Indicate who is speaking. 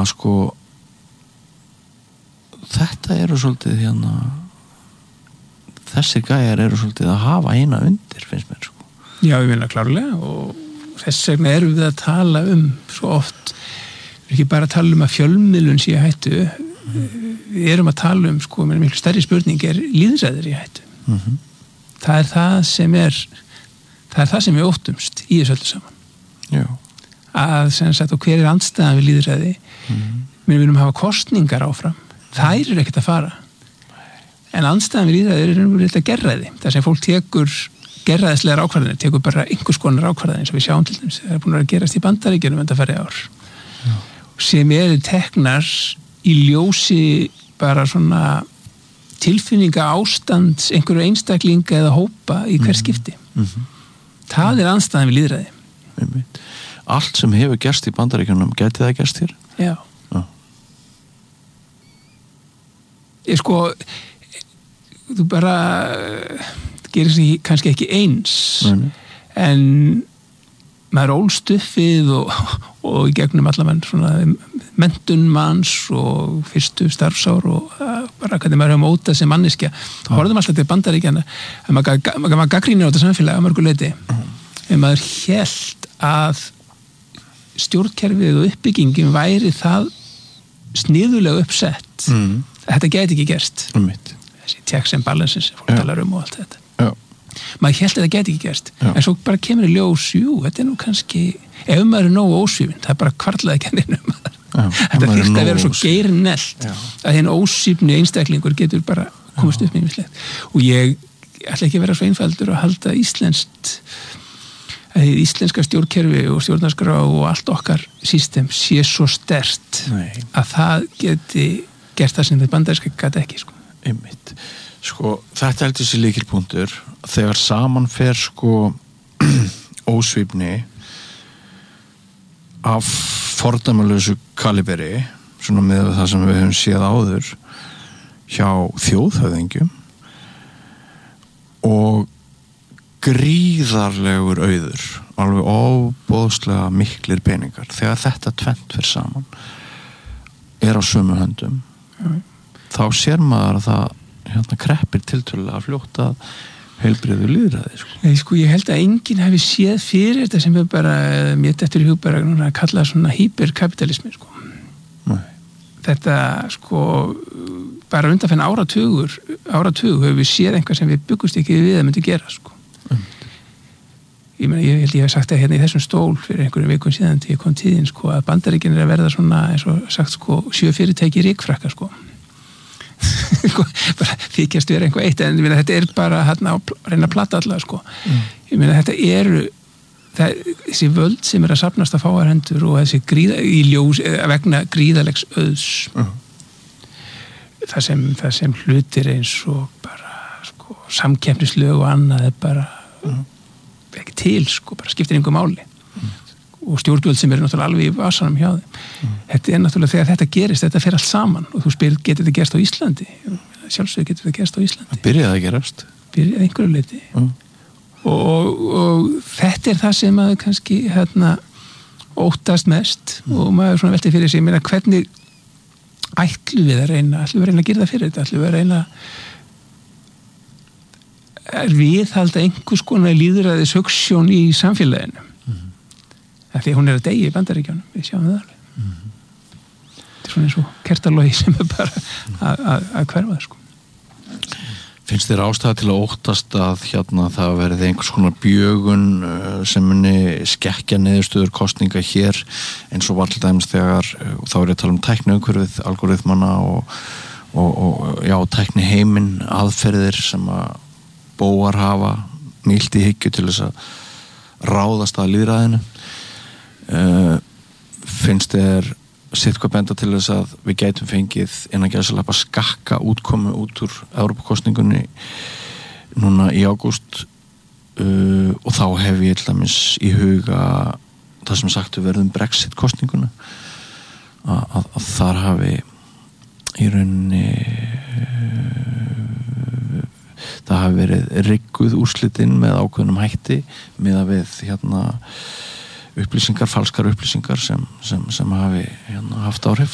Speaker 1: að sko þetta eru svolítið þessir gæjar eru svolítið að hafa eina undir, finnst mér sko.
Speaker 2: Já, ég meina klárlega og þess vegna erum við að tala svo oft, við erum ekki bara að tala að fjölmiðlun sé hættu, við erum að tala sko, mér miklu stærri spurning lýðræðir í hættu. Það er það sem við óttumst í þessu öllu saman.
Speaker 1: Já. Að
Speaker 2: sem sagt, og hver andstæðan við lýðræði, við viljum hafa kosningar áfram, þær eru ekkert að fara. En andstæðan við lýðræði er þetta gerræði, þar sem fólk tekur gerræðislegar ákvarðanir, tekur bara einhvers konar ákvarðanir eins og við sjáum til dæmis, það er búin að gerast í Bandaríkjunum undanfarið ár. Já. Sem teknar í ljósi bara svona tilfinninga ástands einhverju einstaklinga eða hópa í hver skipti. Það er andstæðan við lýðræði.
Speaker 1: Allt sem hefur gerst í Bandaríkjunum, gæti það gerst hér?
Speaker 2: Já. Ég sko, þú bara gerir sig kannski ekki eins, en maður ólst uppið og í gegnum allavega svona menntun manns og fyrstu starfsár og bara hvernig maður hefur mótað sem manneskja. Þá horfðum alltaf til Bandaríkjana að maður gaggrínir á þetta samfélagi að mörgu leyti. En maður hélt að stjórnkerfið og uppbyggingin væri það sniðulega uppsett að þetta gæti ekki gerst. Þessi checks and balances sem fólk talar og allt þetta. Maður hélt að þetta gæti ekki gerst. En svo bara kemur í ljós, þetta nú kannski, ef maður nógu ósvífinn, það bara kvarlaði kenninu maður. Þetta þyrfti að vera svo geirnelt að þinn ósvífni einstaklingur getur bara komast upp með ýmislegt. Og ég ætla ekki að vera svo einfaldur að halda íslenska stjórnkerfi og stjórnarskrá og allt okkar system sé svo sterkt að það geti gert það sem þetta bandaríska gæti ekki sko.
Speaker 1: Einmitt. Sko, þetta heldur sér lykilpunktur þegar saman fer sko ósvífni af fordæmalausu kaliberi svona með það sem við höfum séð áður hjá þjóðhöfðingjum og gríðarlegur auður, alveg óboðslega miklir peningar þegar þetta tvennt fer saman á sömu höndum þá sér maður að það kreppir tiltölulega fljótt að heilbrigðu lýðræði sko.
Speaker 2: Ég held að enginn hafi séð fyrir þetta sem er bara mér eftir í hug bara að kalla svona hyperkapitalismi sko. Þetta sko bara undanfenn áratug hefur við séð einhvað sem við byggust ekki við að myndi gera sko. Ég held ég hef sagt það hérna í þessum stól fyrir einhverjum vikum síðan til ég kom tíðin sko að Bandaríkin að verða svona eins og sagt sko 7 fyrirtæki rykfrakka sko. Bara þykjast vera einhver eitt en þetta bara hérna að reyna að plata alla sko. Ég meina þetta þessi völd sem að safnast að fáar hendur og þessi vegna gríðalegs auðs það sem hlutir eins og bara sko samkeppnislög og annað er bara ekki til sko, bara skiptir einhver máli og stjórnvöld sem náttúrulega alveg í vasanum hjá þeim. Þetta náttúrulega þegar þetta gerist, þetta fer allt saman og þú spyrir, getur þetta gerst á Íslandi? Sjálfsögur getur þetta gerst á Íslandi.
Speaker 1: Það byrjaði að gerast.
Speaker 2: Byrjaði einhverju leyti. Og þetta er það sem maður kannski óttast mest og maður svona velti fyrir sig, ég meina hvernig ætlum við að reyna að gera það fyrir þetta, ætlum við að reyna viðhalda einhvers konar lýðræðis hugsjón í samfélaginu því hún er að deyja í Bandaríkjunum, við sjáum það alveg þetta er svona eins og kertalogi sem er bara að hverfa sko.
Speaker 1: Finnst þér ástæða til að óttast að það verði einhvers konar bjögun sem muni skekkja niðurstöður kosninga hér eins og var til dæmis þegar og þá er ég að tala tækniumhverfið, algoritmana og tækni heiminn aðferðir sem að bóar hafa nýlt í hyggju til þess að ráðast að lýðræðinu finnst þér sitthvað benda til þess að við gætum fengið innan gæsalappa skakka útkomu út úr Evrópukosningunni núna í ágúst og þá hef ég til dæmis í huga það sem sagt verðum Brexit kosninguna að þar hafi í rauninni það hafi verið rigguð úrslitin með ákveðnum hætti með að við upplýsingar, falskar upplýsingar sem hafi haft áhrif